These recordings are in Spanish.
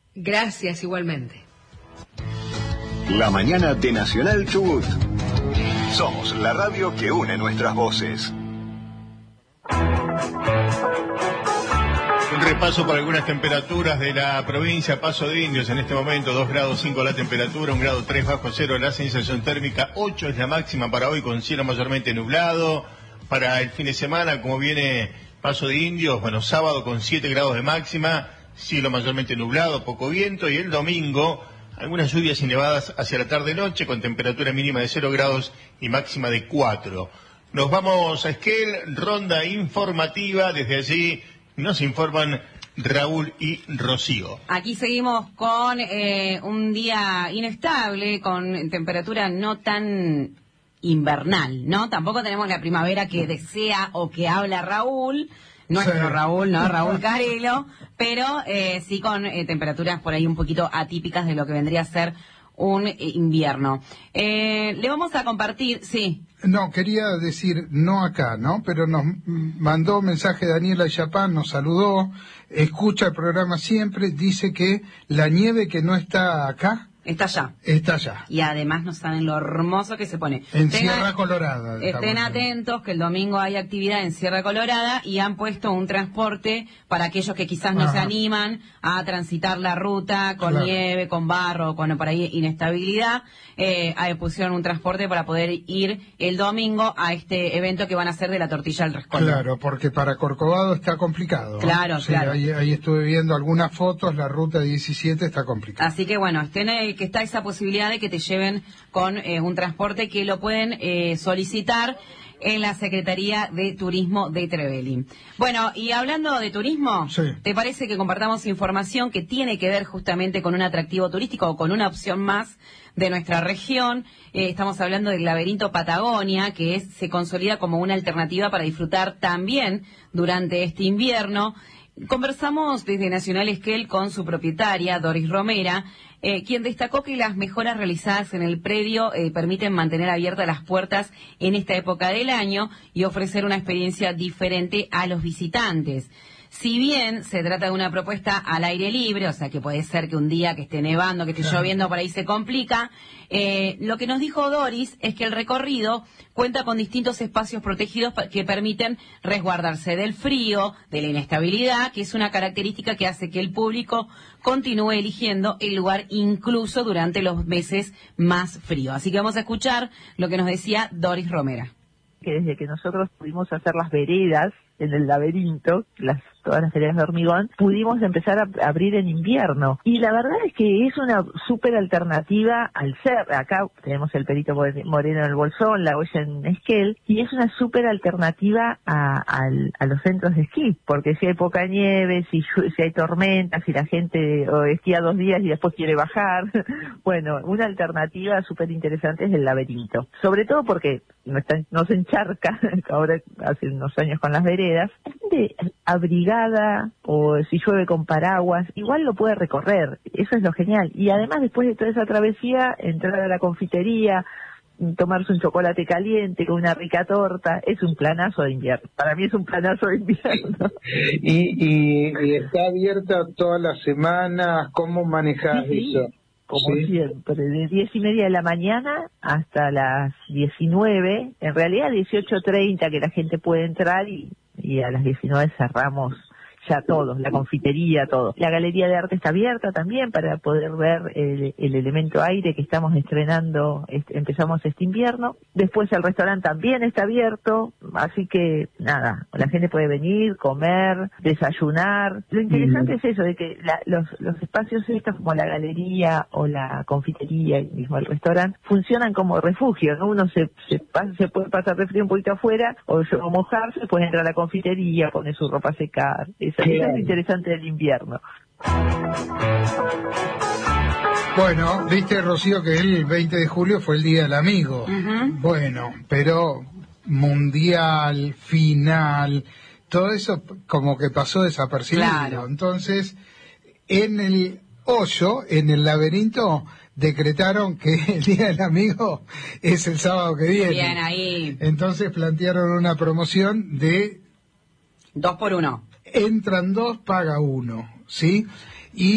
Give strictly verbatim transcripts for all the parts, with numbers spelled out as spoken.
Gracias, igualmente. La mañana de Nacional Chubut. Somos la radio que une nuestras voces. Un repaso por algunas temperaturas de la provincia. Paso de Indios en este momento, dos grados cinco la temperatura, un grado tres bajo cero la sensación térmica, ocho es la máxima para hoy con cielo mayormente nublado. Para el fin de semana, como viene Paso de Indios, bueno, sábado con siete grados de máxima, cielo mayormente nublado, poco viento, y el domingo algunas lluvias y nevadas hacia la tarde-noche con temperatura mínima de cero grados y máxima de cuatro. Nos vamos a Esquel, ronda informativa, desde allí nos informan Raúl y Rocío. Aquí seguimos con eh, un día inestable, con temperatura no tan invernal, ¿no? Tampoco tenemos la primavera que desea o que habla Raúl, nuestro sí. Raúl, ¿no? Raúl Carelo, pero eh, sí con eh, temperaturas por ahí un poquito atípicas de lo que vendría a ser un eh, invierno. Eh, le vamos a compartir, sí. No, quería decir, no acá, ¿no? Pero nos mandó un mensaje Daniela Yapán, nos saludó, escucha el programa siempre, dice que la nieve que no está acá, está allá. Está allá. Y además no saben lo hermoso que se pone. En Tengan, Sierra Colorada. Estén atentos que el domingo hay actividad en Sierra Colorada y han puesto un transporte para aquellos que quizás no Ajá. se animan a transitar la ruta con claro. nieve, con barro, con por ahí inestabilidad. Eh, ahí pusieron un transporte para poder ir el domingo a este evento que van a hacer de la tortilla al rescoldo. Claro, porque para Corcovado está complicado. Claro, ¿no? Sí, claro. Ahí, ahí estuve viendo algunas fotos, la ruta diecisiete está complicada. Así que bueno, estén eh, que está esa posibilidad de que te lleven con eh, un transporte que lo pueden eh, solicitar en la Secretaría de Turismo de Trevelin. Bueno, y hablando de turismo, sí. ¿te parece que compartamos información que tiene que ver justamente con un atractivo turístico o con una opción más de nuestra región? Eh, estamos hablando del laberinto Patagonia, que es, se consolida como una alternativa para disfrutar también durante este invierno. Conversamos desde Nacional Esquel con su propietaria, Doris Romera, eh, quien destacó que las mejoras realizadas en el predio eh, permiten mantener abiertas las puertas en esta época del año y ofrecer una experiencia diferente a los visitantes. Si bien se trata de una propuesta al aire libre, o sea que puede ser que un día que esté nevando, que esté claro. lloviendo, por ahí se complica, eh, lo que nos dijo Doris es que el recorrido cuenta con distintos espacios protegidos que permiten resguardarse del frío, de la inestabilidad, que es una característica que hace que el público continúe eligiendo el lugar incluso durante los meses más fríos. Así que vamos a escuchar lo que nos decía Doris Romera. Que desde que nosotros pudimos hacer las veredas en el laberinto, las todas las veredas de hormigón, pudimos empezar a abrir en invierno. Y la verdad es que es una súper alternativa al ser. Acá tenemos el Perito Moreno en el Bolsón, la olla en Esquel, y es una súper alternativa a, a, a los centros de esquí, porque si hay poca nieve, si, si hay tormentas, si la gente o esquía dos días y después quiere bajar, bueno, una alternativa súper interesante es el laberinto. Sobre todo porque no, está, no se encharca, ahora hace unos años con las veredas, de abrigada o si llueve con paraguas, igual lo puede recorrer, eso es lo genial. Y además después de toda esa travesía, entrar a la confitería, tomarse un chocolate caliente con una rica torta, es un planazo de invierno. Para mí es un planazo de invierno. y, y, y está abierta todas las semanas, ¿cómo manejas sí, eso? Como sí. siempre, de diez y media de la mañana hasta las diecinueve, en realidad dieciocho treinta que la gente puede entrar y, y a las diecinueve cerramos ya todos, la confitería, todo. La galería de arte está abierta también para poder ver el, el elemento aire que estamos estrenando, este, empezamos este invierno. Después el restaurante también está abierto, así que nada, la gente puede venir, comer, desayunar. Lo interesante mm. es eso, de que la, los, los espacios estos como la galería o la confitería y mismo el restaurante funcionan como refugio, ¿no? Uno se, se, pasa, se puede pasar de frío un poquito afuera o, o mojarse, puede entrar a la confitería, poner su ropa a secar. Eso es lo interesante del invierno. Bueno, viste, Rocío, que el veinte de julio fue el Día del Amigo. Uh-huh. Bueno, pero mundial, final, todo eso como que pasó desapercibido. Claro. Entonces, en el hoyo, en el laberinto, decretaron que el Día del Amigo es el sábado que viene. Bien, ahí. Entonces plantearon una promoción de... Dos por uno. Entran dos, paga uno, ¿sí? Y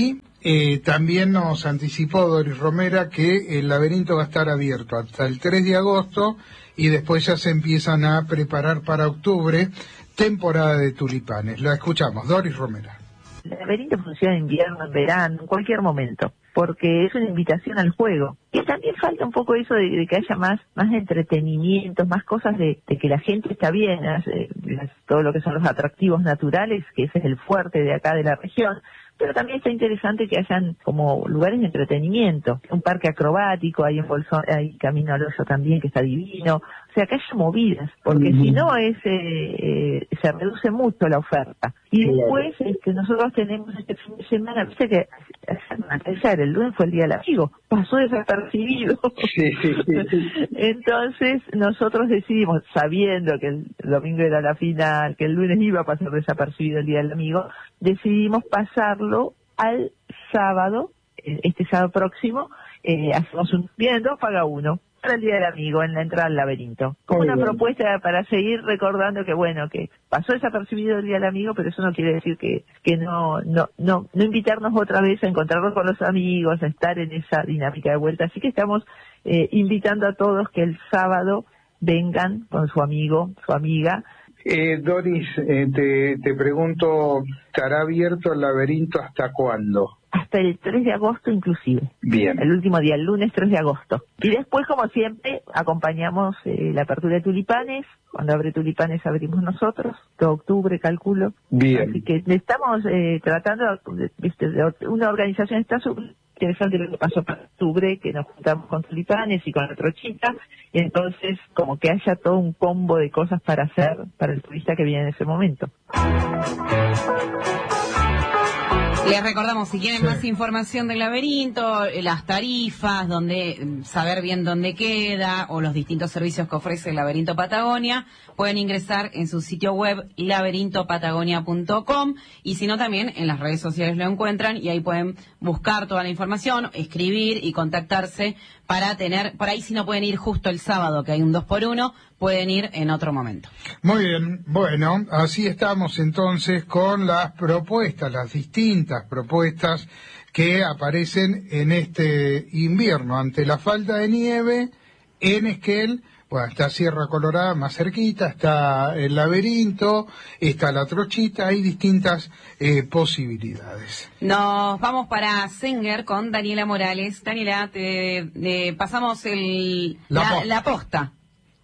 Eh, también nos anticipó Doris Romera que el laberinto va a estar abierto hasta el tres de agosto y después ya se empiezan a preparar para octubre, temporada de tulipanes. La escuchamos, Doris Romera. El laberinto funciona en invierno, en verano, en cualquier momento, porque es una invitación al juego. Y también falta un poco eso de, de que haya más más entretenimientos, más cosas de, de que la gente está bien, eh, todo lo que son los atractivos naturales, que ese es el fuerte de acá de la región. Pero también está interesante que hayan como lugares de entretenimiento, un parque acrobático, hay en Bolsón, hay Camino al Hoyo también, que está divino, o sea, que haya movidas, porque uh-huh. si no es, eh, eh, se reduce mucho la oferta. Y después, este, nosotros tenemos este fin de semana, viste que ayer, el lunes fue el Día del Amigo, pasó desapercibido. Sí, sí, sí. Entonces, nosotros decidimos, sabiendo que el domingo era la final, que el lunes iba a pasar desapercibido el Día del Amigo, decidimos pasarlo al sábado, este sábado próximo, eh, hacemos un bien dos paga uno para el Día del Amigo en la entrada al laberinto. Como una propuesta para seguir recordando que bueno, que pasó desapercibido el Día del Amigo, pero eso no quiere decir que, que no, no, no, no invitarnos otra vez a encontrarnos con los amigos, a estar en esa dinámica de vuelta. Así que estamos eh, invitando a todos que el sábado vengan con su amigo, su amiga. Eh, Doris, eh, te, te pregunto, ¿estará abierto el laberinto hasta cuándo? Hasta el tres de agosto inclusive. Bien. El último día, el lunes tres de agosto. Y después, como siempre, acompañamos eh, la apertura de tulipanes. Cuando abre tulipanes abrimos nosotros, todo octubre calculo. Bien. Así que estamos eh, tratando, viste, de una organización está súper interesante lo que pasó para octubre, que nos juntamos con tulipanes y con la trochita, y entonces como que haya todo un combo de cosas para hacer para el turista que viene en ese momento. Les recordamos, si quieren sí. más información del laberinto, las tarifas, donde saber bien dónde queda, o los distintos servicios que ofrece el Laberinto Patagonia, pueden ingresar en su sitio web laberinto patagonia punto com, y si no también en las redes sociales lo encuentran, y ahí pueden buscar toda la información, escribir y contactarse para tener, por ahí si no pueden ir justo el sábado, que hay un dos por uno, pueden ir en otro momento. Muy bien, bueno, así estamos entonces con las propuestas, las distintas propuestas que aparecen en este invierno. Ante la falta de nieve, en Esquel, bueno, está Sierra Colorada más cerquita, está el laberinto, está la trochita, hay distintas eh, posibilidades. Nos vamos para Senguer con Daniela Morales. Daniela, te, te pasamos el, la, la, posta. la posta.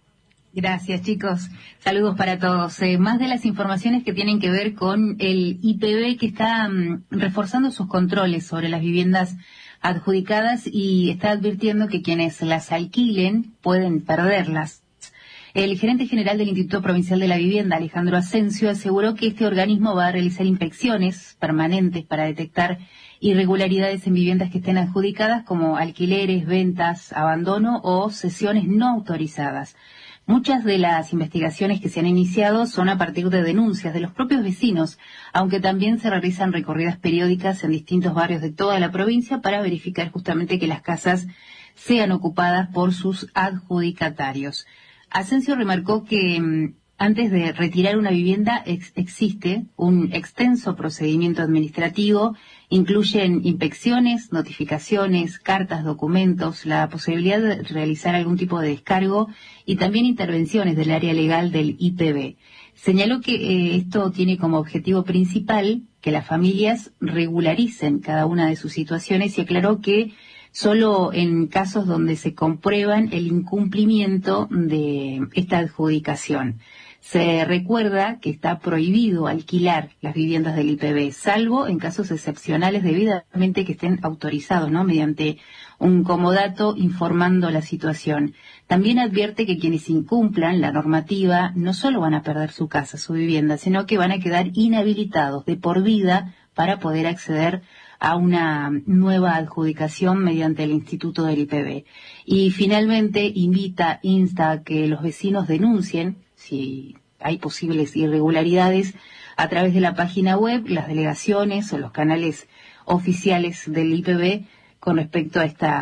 Gracias, chicos. Saludos para todos. Eh, más de las informaciones que tienen que ver con el I P B, que está um, reforzando sus controles sobre las viviendas adjudicadas y está advirtiendo que quienes las alquilen pueden perderlas. El gerente general del Instituto Provincial de la Vivienda, Alejandro Asensio, aseguró que este organismo va a realizar inspecciones permanentes para detectar irregularidades en viviendas que estén adjudicadas, como alquileres, ventas, abandono o cesiones no autorizadas. Muchas de las investigaciones que se han iniciado son a partir de denuncias de los propios vecinos, aunque también se realizan recorridas periódicas en distintos barrios de toda la provincia para verificar justamente que las casas sean ocupadas por sus adjudicatarios. Asensio remarcó que mmm, antes de retirar una vivienda ex- existe un extenso procedimiento administrativo, incluyen inspecciones, notificaciones, cartas, documentos, la posibilidad de realizar algún tipo de descargo y también intervenciones del área legal del I P B. Señaló que eh, esto tiene como objetivo principal que las familias regularicen cada una de sus situaciones y aclaró que solo en casos donde se comprueban el incumplimiento de esta adjudicación. Se recuerda que está prohibido alquilar las viviendas del I P B, salvo en casos excepcionales debidamente que estén autorizados, ¿no?, mediante un comodato informando la situación. También advierte que quienes incumplan la normativa no solo van a perder su casa, su vivienda, sino que van a quedar inhabilitados de por vida para poder acceder a una nueva adjudicación mediante el Instituto del I P B. Y finalmente invita, insta a que los vecinos denuncien si hay posibles irregularidades a través de la página web, las delegaciones o los canales oficiales del I P B con respecto a esta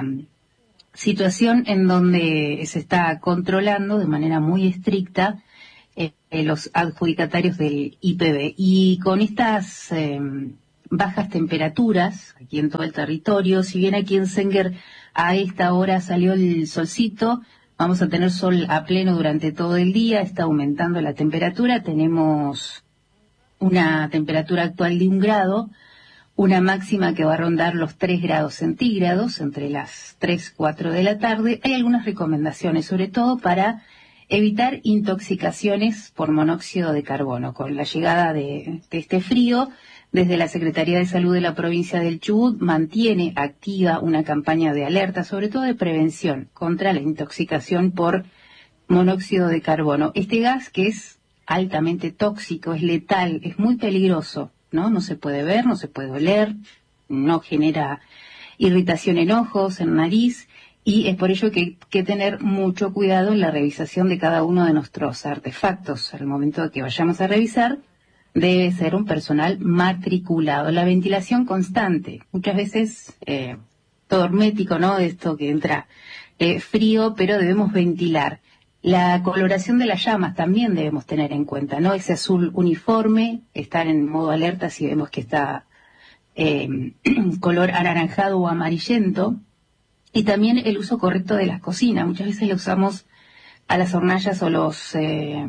situación en donde se está controlando de manera muy estricta eh, los adjudicatarios del I P B. Y con estas eh, bajas temperaturas aquí en todo el territorio. Si bien aquí en Senguer a esta hora salió el solcito, vamos a tener sol a pleno durante todo el día, está aumentando la temperatura, tenemos una temperatura actual de un grado, una máxima que va a rondar los tres grados centígrados entre las tres, cuatro de la tarde. Hay algunas recomendaciones, sobre todo para evitar intoxicaciones por monóxido de carbono. Con la llegada de, de este frío, desde la Secretaría de Salud de la provincia del Chubut mantiene activa una campaña de alerta, sobre todo de prevención contra la intoxicación por monóxido de carbono. Este gas, que es altamente tóxico, es letal, es muy peligroso, ¿no? No se puede ver, no se puede oler, no genera irritación en ojos, en nariz, y es por ello que hay que tener mucho cuidado en la revisación de cada uno de nuestros artefactos. Al momento de que vayamos a revisar, debe ser un personal matriculado. La ventilación constante, muchas veces eh, todo hermético, ¿no? Esto que entra eh, frío, pero debemos ventilar. La coloración de las llamas también debemos tener en cuenta, ¿no? Ese azul uniforme, estar en modo alerta si vemos que está eh, color anaranjado o amarillento. Y también el uso correcto de las cocinas. Muchas veces le usamos a las hornallas o los eh,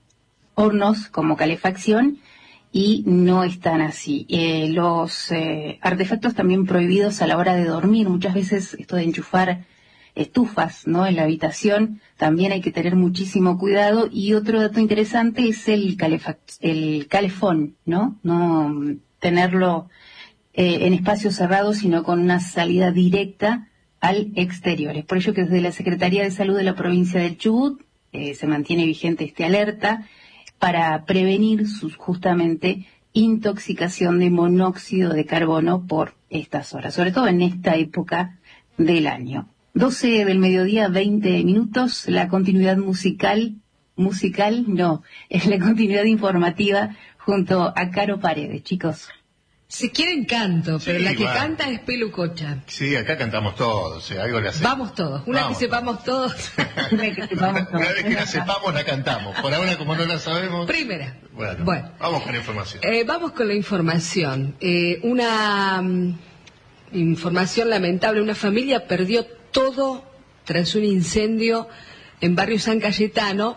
hornos como calefacción y no están así. Eh, los eh, artefactos también prohibidos a la hora de dormir. Muchas veces esto de enchufar estufas, ¿no? En la habitación también hay que tener muchísimo cuidado. Y otro dato interesante es el, calefac- el calefón, ¿no? No tenerlo eh, en espacios cerrados, sino con una salida directa al exterior. Es por ello que desde la Secretaría de Salud de la provincia del Chubut eh, se mantiene vigente este alerta para prevenir sus, justamente intoxicación de monóxido de carbono por estas horas, sobre todo en esta época del año. doce del mediodía, veinte minutos, la continuidad musical, musical no, es la continuidad informativa junto a Caro Paredes, chicos. Si quieren canto, pero Sí, la que bueno. canta es Pelucocha. Sí, acá cantamos todos, o sea, algo le hacemos. Vamos todos, una Vamos que sepamos todos. Una que sepamos Una todos. vez que la sepamos, la cantamos. Por ahora, como no la sabemos... Primera. Bueno, Bueno. vamos con la información. Eh, vamos con la información. Eh, una mm, información lamentable. Una familia perdió todo tras un incendio en barrio San Cayetano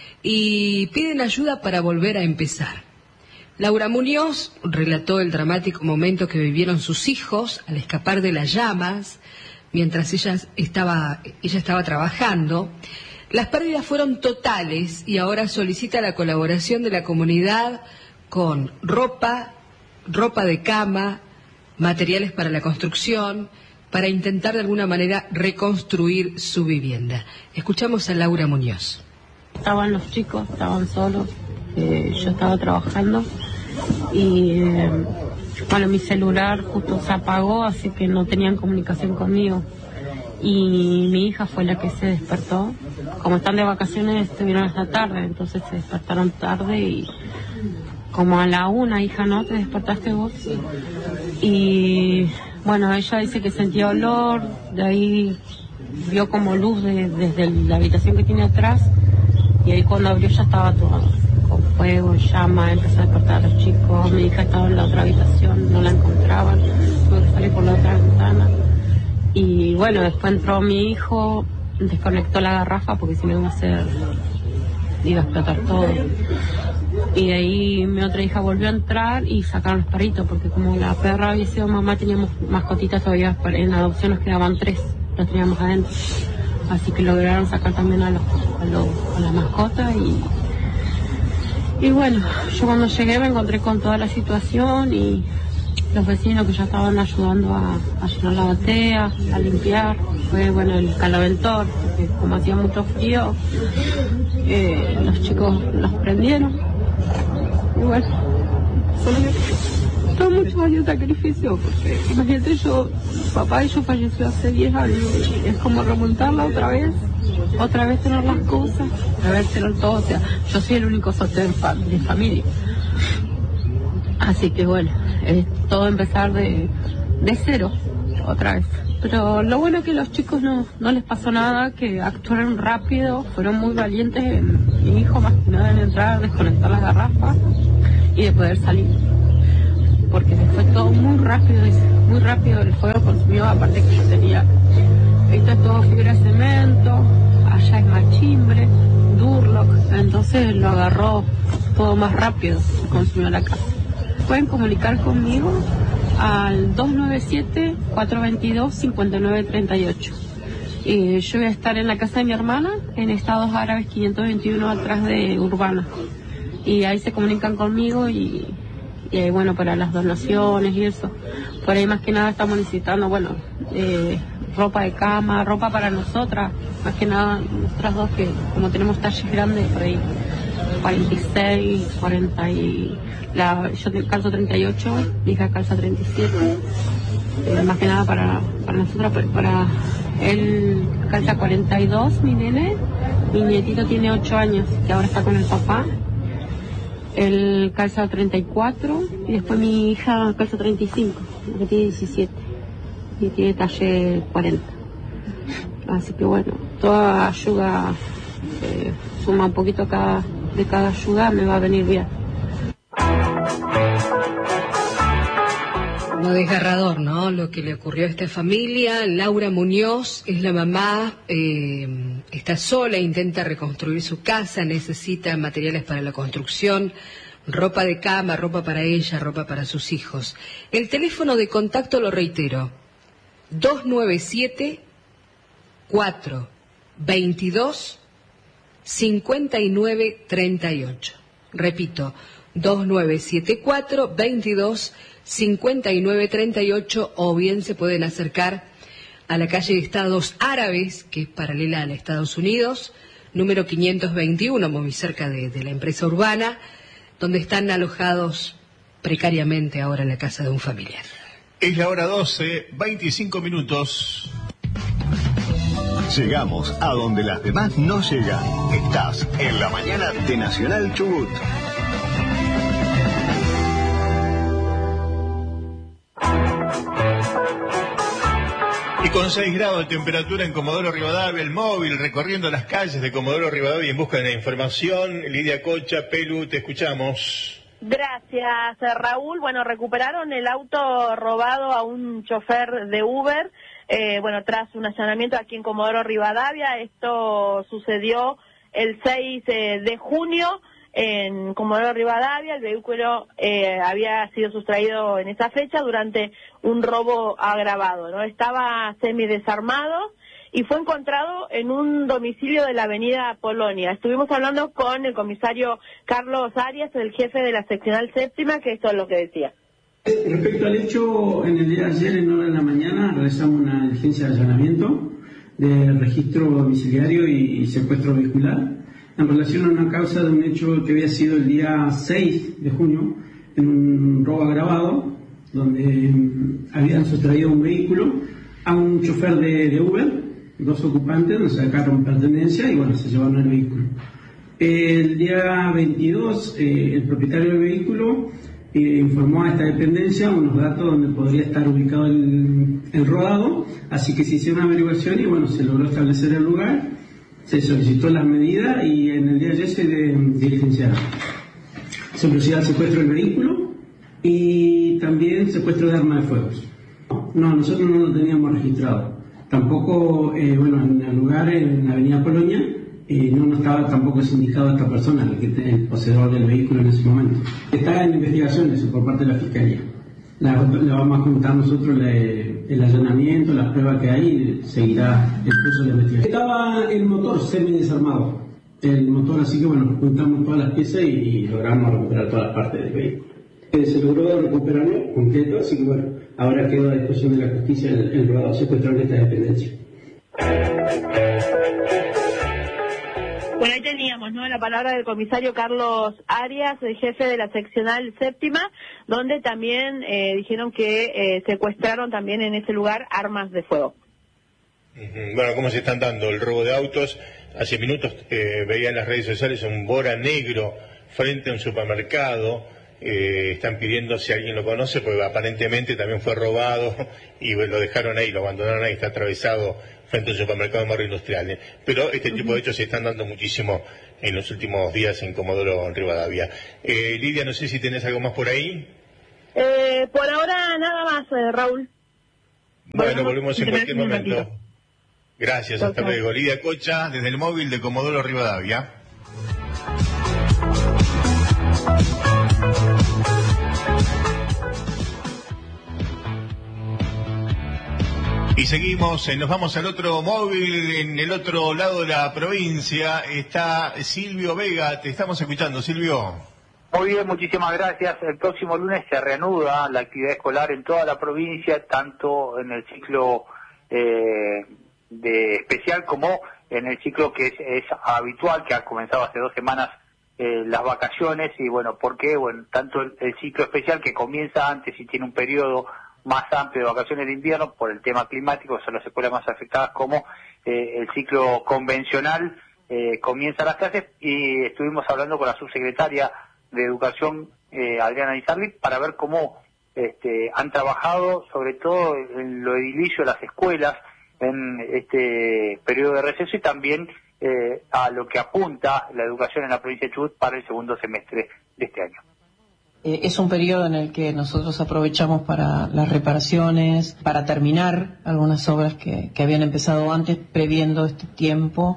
y piden ayuda para volver a empezar. Laura Muñoz relató el dramático momento que vivieron sus hijos al escapar de las llamas mientras ella estaba, ella estaba trabajando. Las pérdidas fueron totales y ahora solicita la colaboración de la comunidad con ropa, ropa de cama, materiales para la construcción, para intentar de alguna manera reconstruir su vivienda. Escuchamos a Laura Muñoz. Estaban los chicos, estaban solos, eh, yo estaba trabajando y eh, bueno, mi celular justo se apagó, así que no tenían comunicación conmigo. Y mi hija fue la que se despertó. Como están de vacaciones, estuvieron hasta tarde, entonces se despertaron tarde y como a la una, hija, ¿no? ¿Te despertaste vos? Y bueno, ella dice que sentía olor, de ahí vio como luz de, desde la habitación que tiene atrás, y ahí cuando abrió ya estaba todo con fuego, llama, empezó a despertar a los chicos. Mi hija estaba en la otra habitación, no la encontraban, tuve que salir por la otra ventana. Y bueno, después entró mi hijo, desconectó la garrafa porque si no iba a hacer, iba a explotar todo. Y de ahí mi otra hija volvió a entrar y sacaron los perritos, porque como la perra había sido mamá, teníamos mascotitas todavía, en adopción nos quedaban tres, los teníamos adentro. Así que lograron sacar también a los, a los, a la mascota y, y bueno, yo cuando llegué me encontré con toda la situación y los vecinos que ya estaban ayudando a, a llenar la batea, a limpiar. Fue bueno el calaventor, porque como hacía mucho frío, eh, los chicos los prendieron. Y bueno, solo que todo mucho más de sacrificio, porque imagínate, yo, papá y yo falleció hace diez años, y es como remontarla otra vez, otra vez tener las cosas, otra vez tener todo, o sea, yo soy el único soltero de familia. Así que bueno, es todo empezar de, de cero, otra vez. Pero lo bueno es que los chicos no, no les pasó nada, que actuaron rápido, fueron muy valientes, en, mi hijo más que nada en entrar, desconectar las garrafas y de poder salir. porque se fue todo muy rápido, muy rápido el fuego consumió, aparte que yo tenía, esto es todo fibra de cemento, allá es machimbre, Durlock, entonces lo agarró todo más rápido, consumió la casa. Pueden comunicar conmigo al dos nueve siete, cuatro dos dos, cinco nueve tres ocho. Eh, yo voy a estar en la casa de mi hermana, en Estados Árabes quinientos veintiuno, atrás de Urbana. Y ahí se comunican conmigo y, y ahí, bueno, para las donaciones y eso. Por ahí más que nada estamos necesitando, bueno, eh, ropa de cama, ropa para nosotras, más que nada nosotras dos que como tenemos talles grandes, por ahí cuarenta y seis, cuarenta y... La, yo calzo treinta y ocho, mi hija calza treinta y siete, eh, más que nada para, para nosotras, para él calza cuarenta y dos, mi nene, mi nietito tiene ocho años, que ahora está con el papá, él calza treinta y cuatro, y después mi hija calza treinta y cinco, que tiene diecisiete, y tiene talle cuarenta. Así que bueno, toda ayuda, eh, suma un poquito cada, de cada ayuda, me va a venir bien. Como desgarrador, ¿no? Lo que le ocurrió a esta familia. Laura Muñoz es la mamá, eh, está sola, intenta reconstruir su casa, necesita materiales para la construcción, ropa de cama, ropa para ella, ropa para sus hijos. El teléfono de contacto, lo reitero, dos nueve siete, cuatro dos dos, cinco nueve tres ocho. Repito, dos nueve siete cuatro, dos dos, cinco nueve tres ocho, o bien se pueden acercar a la calle de Estados Árabes, que es paralela a Estados Unidos, número quinientos veintiuno, muy cerca de, de la empresa Urbana, donde están alojados precariamente ahora en la casa de un familiar. Es la hora doce, veinticinco minutos. Llegamos a donde las demás no llegan. Estás en la mañana de Nacional Chubut. Y con seis grados de temperatura en Comodoro Rivadavia, el móvil recorriendo las calles de Comodoro Rivadavia en busca de la información. Lidia Cocha, Pelu, te escuchamos. Gracias, Raúl. Bueno, recuperaron el auto robado a un chofer de Uber, eh, bueno, tras un allanamiento aquí en Comodoro Rivadavia. Esto sucedió el seis de junio en Comodoro Rivadavia. El vehículo eh, había sido sustraído en esa fecha durante un robo agravado, ¿no? Estaba semidesarmado y fue encontrado en un domicilio de la avenida Polonia. Estuvimos hablando con el comisario Carlos Arias, el jefe de la seccional séptima, que esto es lo que decía. Respecto al hecho, en el día de ayer, en hora de la mañana, realizamos una diligencia de allanamiento de registro domiciliario y secuestro vehicular en relación a una causa de un hecho que había sido el día seis de junio, en un robo agravado, donde habían sustraído un vehículo a un chofer de, de Uber, dos ocupantes, nos sacaron pertenencia y bueno, se llevaron el vehículo. El día veintidós, eh, el propietario del vehículo eh, informó a esta dependencia unos datos donde podría estar ubicado el, el rodado, así que se hizo una averiguación y bueno, se logró establecer el lugar, se solicitó las medidas y en el día de ayer se de, diligenciaron. Se procedió al secuestro del vehículo y también secuestro de armas de fuego. No, nosotros no lo teníamos registrado. Tampoco, eh, bueno, en el lugar, en la avenida Polonia, eh, no nos estaba tampoco indicado esta persona, el, que, el poseedor del vehículo en ese momento. Está en investigaciones por parte de la Fiscalía. La, la vamos a contar nosotros la, el allanamiento, las pruebas que hay, seguirá el curso de la investigación. Estaba el motor semidesarmado, el motor, así que bueno, juntamos todas las piezas y, y logramos recuperar todas las partes del vehículo. Se logró recuperarlo completo, así que bueno, ahora quedó a disposición de la justicia el, el rodado secuestrado en esta dependencia. Bueno, ahí teníamos, ¿no?, la palabra del comisario Carlos Arias, el jefe de la seccional séptima, donde también eh, dijeron que eh, secuestraron también en ese lugar armas de fuego. Bueno, ¿cómo se están dando el robo de autos? Hace minutos eh, veía en las redes sociales un Bora negro frente a un supermercado. Eh, están pidiendo si alguien lo conoce, porque aparentemente también fue robado y lo dejaron ahí, lo abandonaron ahí, está atravesado frente a un supermercado de Morro Industrial. Pero este tipo de hechos se están dando muchísimo en los últimos días en Comodoro Rivadavia. Eh, Lidia, no sé si tenés algo más por ahí. Eh, por ahora nada más, eh, Raúl. Bueno, volvemos en cualquier momento. Gracias, hasta luego. Lidia Cocha, desde el móvil de Comodoro Rivadavia. Y seguimos, eh, nos vamos al otro móvil, en el otro lado de la provincia está Silvio Vega, te estamos escuchando, Silvio. Muy bien, muchísimas gracias. El próximo lunes se reanuda la actividad escolar en toda la provincia, tanto en el ciclo eh, de especial como en el ciclo que es, es habitual, que ha comenzado hace dos semanas eh, las vacaciones. Y bueno, ¿por qué? Bueno, tanto el, el ciclo especial que comienza antes y tiene un periodo más amplio de vacaciones de invierno por el tema climático, son las escuelas más afectadas, como eh, el ciclo convencional eh, comienza las clases. Y estuvimos hablando con la subsecretaria de Educación, eh, Adriana Di para ver cómo este, han trabajado, sobre todo en lo edilicio de las escuelas en este periodo de receso, y también eh, a lo que apunta la educación en la provincia de Chubut para el segundo semestre de este año. Es un periodo en el que nosotros aprovechamos para las reparaciones, para terminar algunas obras que, que habían empezado antes, previendo este tiempo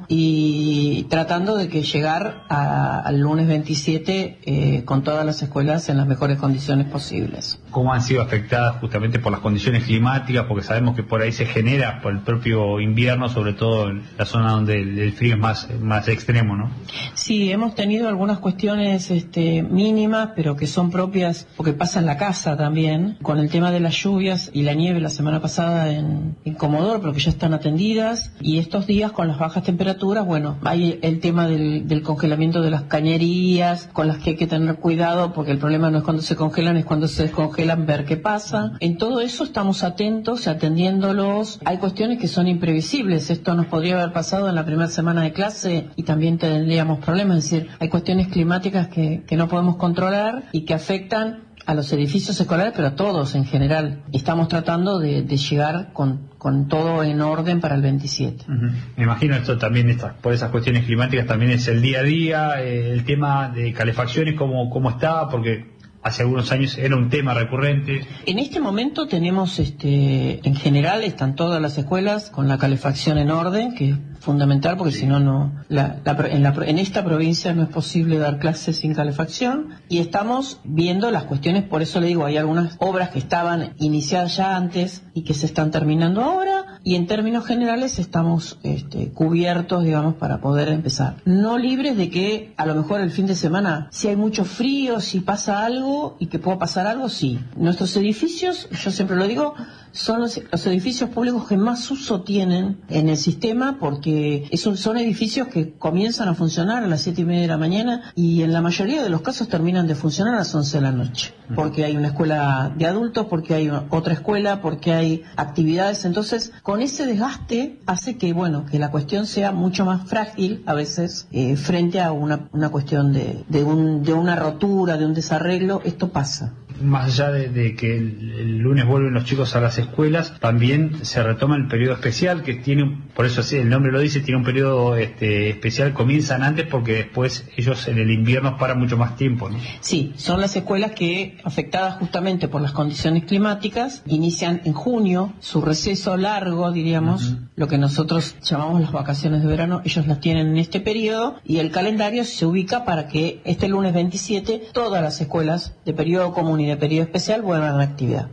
y tratando de que llegar a, al lunes veintisiete eh, con todas las escuelas en las mejores condiciones posibles. ¿Cómo han sido afectadas justamente por las condiciones climáticas? Porque sabemos que por ahí se genera por el propio invierno, sobre todo en la zona donde el, el frío es más, más extremo, ¿no? Sí, hemos tenido algunas cuestiones este, mínimas, pero que son propias, porque pasa en la casa también, con el tema de las lluvias y la nieve la semana pasada en, en Comodoro, pero que ya están atendidas, y estos días con las bajas temperaturas, bueno, hay el tema del, del congelamiento de las cañerías, con las que hay que tener cuidado, porque el problema no es cuando se congelan, es cuando se descongelan, ver qué pasa. En todo eso estamos atentos, atendiéndolos. Hay cuestiones que son imprevisibles, esto nos podría haber pasado en la primera semana de clase y también tendríamos problemas, es decir, hay cuestiones climáticas que, que no podemos controlar y que afectan a los edificios escolares, pero a todos en general. Estamos tratando de, de llegar con, con todo en orden para el veintisiete. Uh-huh. Me imagino esto también, estas, por esas cuestiones climáticas, también es el día a día, eh, el tema de calefacciones, cómo, cómo está, porque hace algunos años era un tema recurrente. En este momento tenemos, este, en general, están todas las escuelas con la calefacción en orden, que es fundamental, porque sí. si no, no la, la, en, la, en esta provincia no es posible dar clases sin calefacción, y estamos viendo las cuestiones, por eso le digo, hay algunas obras que estaban iniciadas ya antes y que se están terminando ahora, y en términos generales estamos este, cubiertos, digamos, para poder empezar. No libres de que a lo mejor el fin de semana, si hay mucho frío, si pasa algo, y que pueda pasar algo, sí. Nuestros edificios, yo siempre lo digo, son los, los edificios públicos que más uso tienen en el sistema, porque es un, son edificios que comienzan a funcionar a las siete y media de la mañana y en la mayoría de los casos terminan de funcionar a las once de la noche, porque hay una escuela de adultos, porque hay otra escuela, porque hay actividades. Entonces, con ese desgaste hace que, bueno, que la cuestión sea mucho más frágil a veces eh, frente a una, una cuestión de, de, un, de una rotura, de un desarreglo. Esto pasa. Más allá de, de que el, el lunes vuelven los chicos a las escuelas, también se retoma el periodo especial, que tiene, por eso sí, el nombre lo dice, tiene un periodo este, especial, comienzan antes porque después ellos en el invierno paran mucho más tiempo, ¿no? Sí, son las escuelas que, afectadas justamente por las condiciones climáticas, inician en junio su receso largo, diríamos, uh-huh. lo que nosotros llamamos las vacaciones de verano, ellos las tienen en este periodo, y el calendario se ubica para que este lunes veintisiete todas las escuelas de periodo común y de periodo especial vuelvan a la actividad.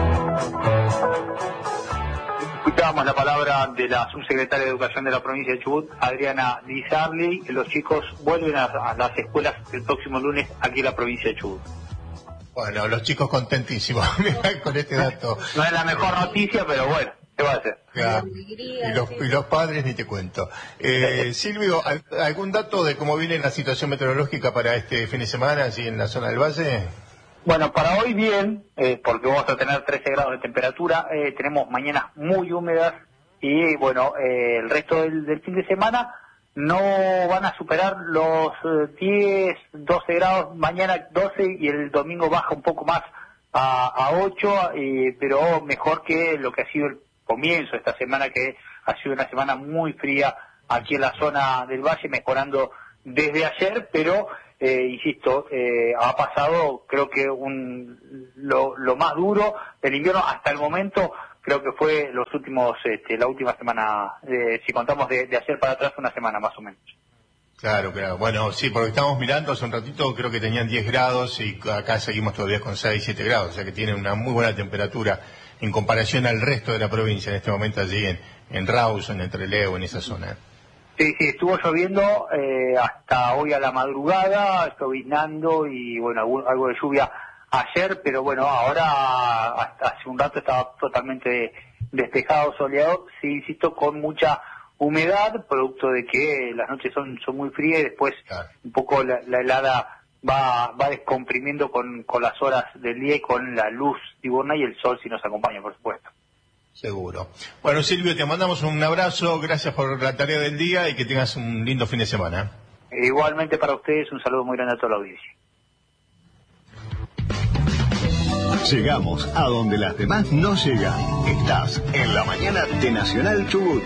Escuchábamos la palabra de la subsecretaria de Educación de la provincia de Chubut, Adriana Di Sarli. Los chicos vuelven a, a las escuelas el próximo lunes aquí en la provincia de Chubut. Bueno, los chicos contentísimos con este dato. No es la mejor noticia, pero bueno, ¿qué va a hacer? Ya. Y, los, y los padres ni te cuento. Eh, Silvio, ¿algún dato de cómo viene la situación meteorológica para este fin de semana allí en la zona del Valle? Bueno, para hoy bien, eh, porque vamos a tener trece grados de temperatura, eh, tenemos mañanas muy húmedas y bueno, eh, el resto del, del fin de semana no van a superar los eh, diez, doce grados, mañana doce y el domingo baja un poco más a, a ocho, eh, pero mejor que lo que ha sido el comienzo de esta semana, que ha sido una semana muy fría aquí en la zona del Valle, mejorando desde ayer, pero eh, insisto, eh, ha pasado creo que un lo, lo más duro del invierno hasta el momento. Creo que fue los últimos, este, la última semana, eh, si contamos de, de ayer para atrás, una semana más o menos. Claro, claro. Bueno, sí, porque estamos mirando hace un ratito, creo que tenían diez grados y acá seguimos todavía con seis, siete grados, o sea que tienen una muy buena temperatura en comparación al resto de la provincia en este momento allí en, en Rawson, en Trelew, en esa zona. Sí, sí, estuvo lloviendo eh, hasta hoy a la madrugada, lloviznando y bueno, algo, algo de lluvia ayer, pero bueno, ahora hasta hace un rato estaba totalmente despejado, soleado, sí, insisto, con mucha humedad, producto de que las noches son, son muy frías y después claro. un poco la, la helada va, va descomprimiendo con, con las horas del día y con la luz diurna y el sol si nos acompaña, por supuesto. Seguro. Bueno, Silvio, te mandamos un abrazo, gracias por la tarea del día y que tengas un lindo fin de semana. Igualmente para ustedes, un saludo muy grande a toda la audiencia. Llegamos a donde las demás no llegan. Estás en la mañana de Nacional Chubut.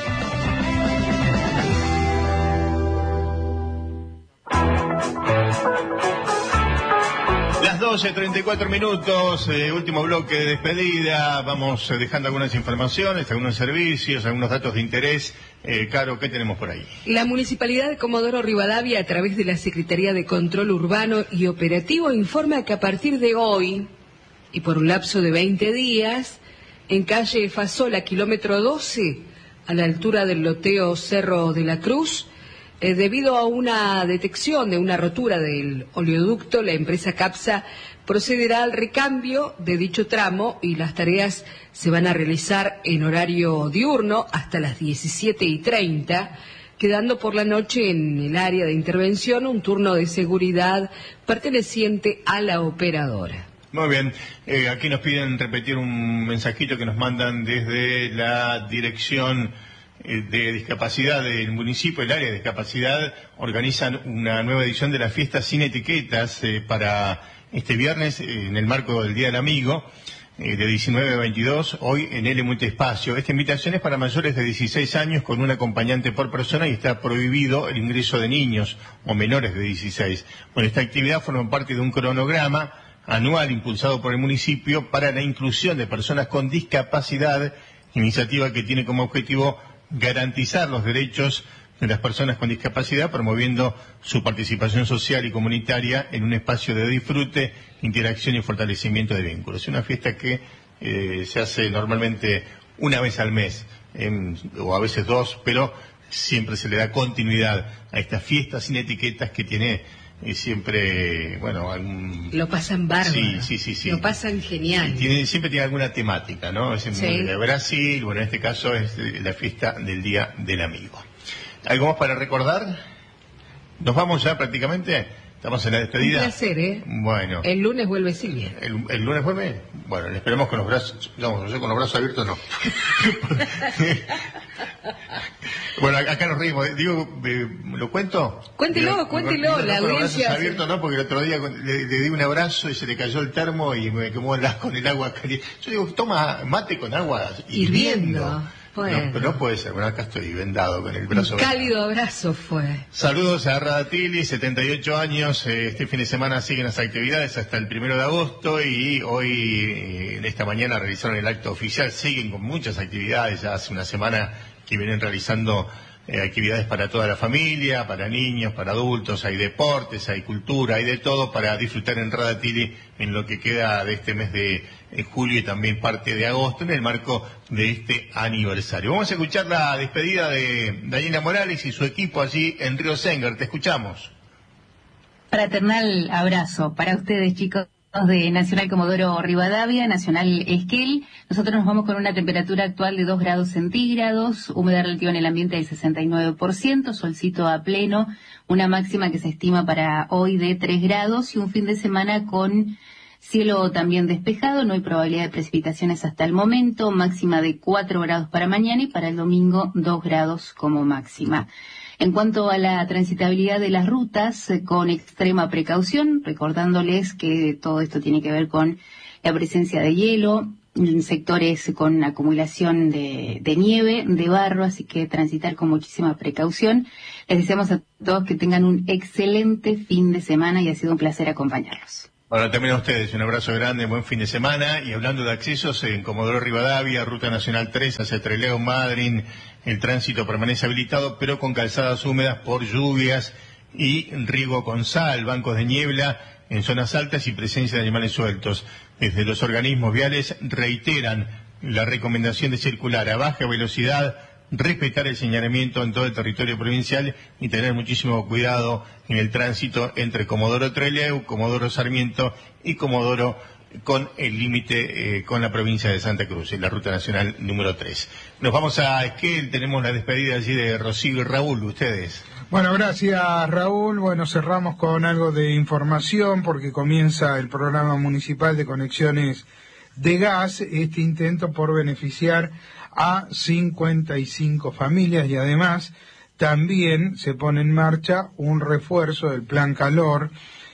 Las doce treinta y cuatro minutos, eh, último bloque de despedida. Vamos eh, dejando algunas informaciones, algunos servicios, algunos datos de interés. Eh, Caro, ¿qué tenemos por ahí? La Municipalidad de Comodoro Rivadavia, a través de la Secretaría de Control Urbano y Operativo, informa que a partir de hoy y por un lapso de veinte días, en calle Fasola, kilómetro doce, a la altura del loteo Cerro de la Cruz, eh, debido a una detección de una rotura del oleoducto, la empresa CAPSA procederá al recambio de dicho tramo y las tareas se van a realizar en horario diurno hasta las diecisiete y treinta, quedando por la noche en el área de intervención un turno de seguridad perteneciente a la operadora. Muy bien, eh, aquí nos piden repetir un mensajito que nos mandan desde la dirección eh, de discapacidad del municipio, el área de discapacidad, organizan una nueva edición de la fiesta sin etiquetas eh, para este viernes eh, en el marco del Día del Amigo, eh, de diecinueve a veintidós, hoy en L Multiespacio. Esta invitación es para mayores de dieciséis años con un acompañante por persona y está prohibido el ingreso de niños o menores de dieciséis. Bueno, esta actividad forma parte de un cronograma anual impulsado por el municipio para la inclusión de personas con discapacidad, iniciativa que tiene como objetivo garantizar los derechos de las personas con discapacidad, promoviendo su participación social y comunitaria en un espacio de disfrute, interacción y fortalecimiento de vínculos. Es una fiesta que eh, se hace normalmente una vez al mes, eh, o a veces dos, pero siempre se le da continuidad a esta fiesta sin etiquetas que tiene y siempre, bueno, algún... Lo pasan bárbaro. Sí, sí, sí, sí. Lo pasan genial. Tiene, siempre tiene alguna temática, ¿no? Es en sí. de Brasil, bueno, en este caso es la fiesta del Día del Amigo. ¿Algo más para recordar? ¿Nos vamos ya prácticamente? ¿Estamos en la despedida? Un placer, ¿eh? Bueno. El lunes vuelve Silvia. ¿El, el lunes vuelve? Bueno, le esperemos con los brazos, digamos, no sé, con los brazos abiertos no. Bueno, acá nos reímos. Digo, ¿lo cuento? Cuéntelo, Digo, cuéntelo, no, la con los audiencia. brazos abiertos no, porque el otro día le, le di un abrazo y se le cayó el termo y me quemó la, con el agua caliente. Yo digo, toma mate con agua hirviendo. Hirviendo. Bueno. No, pero no puede ser. Bueno, acá estoy vendado con el brazo. Un cálido abrazo fue. Saludos a Radatili, setenta y ocho años. Este fin de semana siguen las actividades hasta el primero de agosto y hoy, en esta mañana, realizaron el acto oficial. Siguen con muchas actividades. Ya hace una semana que vienen realizando eh, actividades para toda la familia, para niños, para adultos. Hay deportes, hay cultura, hay de todo para disfrutar en Radatili en lo que queda de este mes de eh, julio y también parte de agosto en el marco de este aniversario. Vamos a escuchar la despedida de Daniela Morales y su equipo allí en Río Sengar. Te escuchamos. Fraternal abrazo para ustedes, chicos de Nacional Comodoro Rivadavia, Nacional Esquel. Nosotros nos vamos con una temperatura actual de dos grados centígrados, humedad relativa en el ambiente del sesenta y nueve por ciento, solcito a pleno, una máxima que se estima para hoy de tres grados y un fin de semana con cielo también despejado, no hay probabilidad de precipitaciones hasta el momento, máxima de cuatro grados para mañana y para el domingo dos grados como máxima. En cuanto a la transitabilidad de las rutas, eh, con extrema precaución, recordándoles que todo esto tiene que ver con la presencia de hielo, en sectores con acumulación de, de nieve, de barro, así que transitar con muchísima precaución. Les deseamos a todos que tengan un excelente fin de semana y ha sido un placer acompañarlos. Bueno, también a ustedes, un abrazo grande, buen fin de semana. Y hablando de accesos, en Comodoro Rivadavia, Ruta Nacional tres hacia Trelew, Madryn, el tránsito permanece habilitado, pero con calzadas húmedas por lluvias y riego con sal, bancos de niebla en zonas altas y presencia de animales sueltos. Desde los organismos viales reiteran la recomendación de circular a baja velocidad, respetar el señalamiento en todo el territorio provincial y tener muchísimo cuidado en el tránsito entre Comodoro Trelew, Comodoro Sarmiento y Comodoro con el límite eh, con la provincia de Santa Cruz, en la Ruta Nacional número tres. Nos vamos a Esquel, tenemos la despedida allí de Rocío y Raúl, ustedes. Bueno, gracias Raúl. Bueno, cerramos con algo de información porque comienza el programa municipal de conexiones de gas, este intento por beneficiar a cincuenta y cinco familias y además también se pone en marcha un refuerzo del plan calor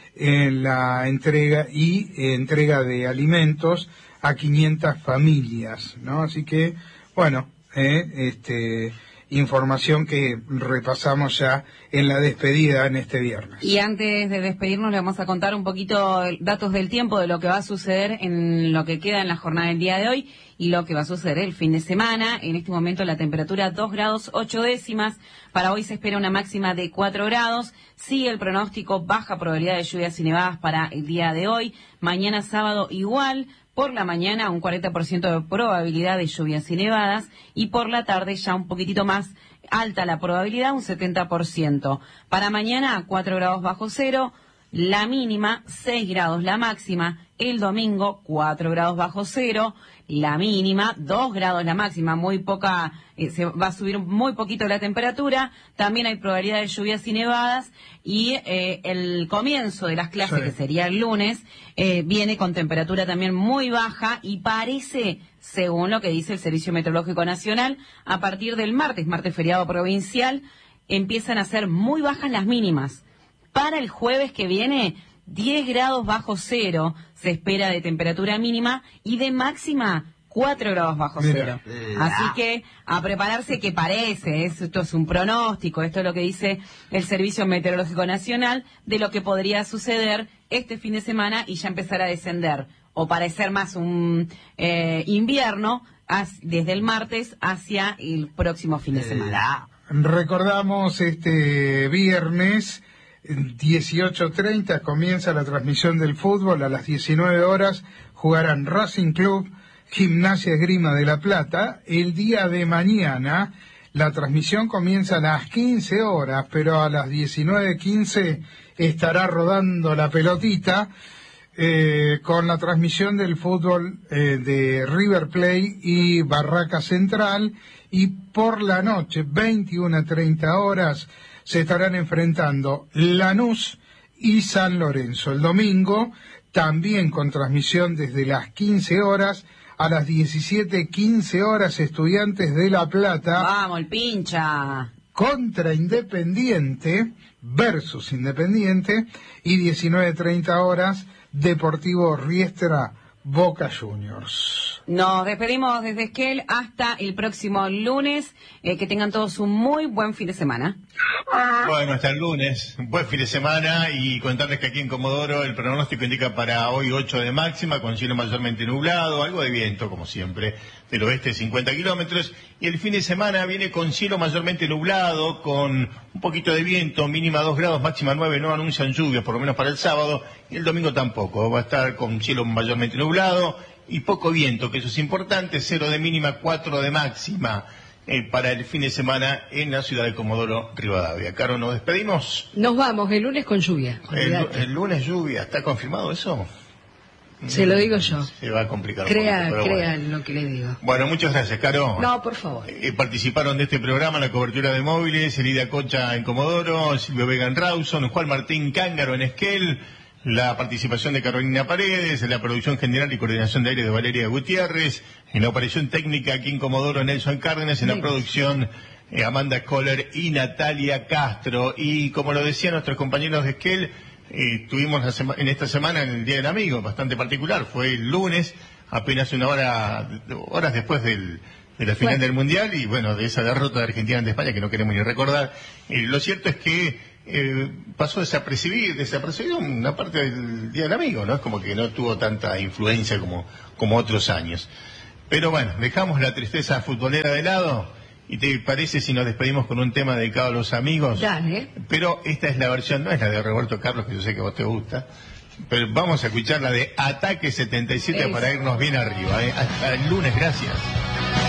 en la entrega y eh, entrega de alimentos a quinientas familias, ¿no? Así que, bueno, eh, este... información que repasamos ya en la despedida en este viernes. Y antes de despedirnos le vamos a contar un poquito datos del tiempo de lo que va a suceder en lo que queda en la jornada del día de hoy y lo que va a suceder el fin de semana. En este momento la temperatura dos grados ocho décimas, para hoy se espera una máxima de cuatro grados, sigue el pronóstico, baja probabilidad de lluvias y nevadas para el día de hoy, mañana sábado igual. Por la mañana un cuarenta por ciento de probabilidad de lluvias y nevadas y por la tarde ya un poquitito más alta la probabilidad, un setenta por ciento. Para mañana cuatro grados bajo cero, la mínima seis grados la máxima, el domingo cuatro grados bajo cero, la mínima dos grados la máxima, muy poca, eh, se va a subir muy poquito la temperatura, también hay probabilidad de lluvias y nevadas y eh, el comienzo de las clases, sí, que sería el lunes, eh, viene con temperatura también muy baja y parece, según lo que dice el Servicio Meteorológico Nacional, a partir del martes, martes feriado provincial, empiezan a ser muy bajas las mínimas. Para el jueves que viene, diez grados bajo cero se espera de temperatura mínima y de máxima cuatro grados bajo cero. Mira. Así que a prepararse, que parece, esto es un pronóstico, esto es lo que dice el Servicio Meteorológico Nacional de lo que podría suceder este fin de semana y ya empezar a descender o parecer más un eh, invierno desde el martes hacia el próximo fin de semana. Recordamos este viernes dieciocho treinta comienza la transmisión del fútbol. A las diecinueve horas jugarán Racing Club, Gimnasia Esgrima de La Plata. El día de mañana la transmisión comienza a las quince horas, pero a las diecinueve quince estará rodando la pelotita eh, con la transmisión del fútbol eh, de River Plate y Barraca Central. Y por la noche, veintiuna treinta horas, se estarán enfrentando Lanús y San Lorenzo. El domingo, también con transmisión desde las quince horas, a las diecisiete quince horas, Estudiantes de La Plata. ¡Vamos, el pincha! Contra Independiente, versus Independiente, y diecinueve treinta horas, Deportivo Riestra, Boca Juniors. Nos despedimos desde Esquel hasta el próximo lunes. Eh, que tengan todos un muy buen fin de semana. Bueno, hasta el lunes. Un buen fin de semana y contarles que aquí en Comodoro el pronóstico indica para hoy ocho de máxima, con cielo mayormente nublado, algo de viento, como siempre, del oeste cincuenta kilómetros. Y el fin de semana viene con cielo mayormente nublado, con un poquito de viento, mínima dos grados, máxima nueve, no anuncian lluvias, por lo menos para el sábado. Y el domingo tampoco, va a estar con cielo mayormente nublado y poco viento, que eso es importante, cero de mínima, cuatro de máxima. Eh, para el fin de semana en la ciudad de Comodoro Rivadavia. Caro, ¿nos despedimos? Nos vamos, el lunes con lluvia. El, el lunes lluvia, ¿está confirmado eso? Se lo digo yo. Se va a complicar. Crea, un poquito, crea bueno. en lo que le digo. Bueno, muchas gracias, Caro. No, por favor. Eh, participaron de este programa la cobertura de móviles, Elida Cocha en Comodoro, Silvio Vega en Rawson, Juan Martín Cángaro en Esquel, la participación de Carolina Paredes, en la producción general y coordinación de aire de Valeria Gutiérrez, en la operación técnica aquí en Comodoro Nelson Cárdenas, en la producción eh, Amanda Kohler y Natalia Castro. Y como lo decían nuestros compañeros de Esquel, eh, tuvimos la en esta semana, en el Día del Amigo, bastante particular, fue el lunes, apenas una hora, horas después del, de la final Bueno. del Mundial y bueno, de esa derrota de Argentina ante España que no queremos ni recordar. Eh, lo cierto es que eh, pasó desapercibido, desapercibido una parte del Día del Amigo, ¿no? Es como que no tuvo tanta influencia como, como otros años. Pero bueno, dejamos la tristeza futbolera de lado y te parece si nos despedimos con un tema dedicado a los amigos. Dale. Pero esta es la versión, no es la de Roberto Carlos, que yo sé que a vos te gusta, pero vamos a escuchar la de Ataque setenta y siete Eso. para irnos bien arriba. ¿eh? Hasta el lunes, gracias.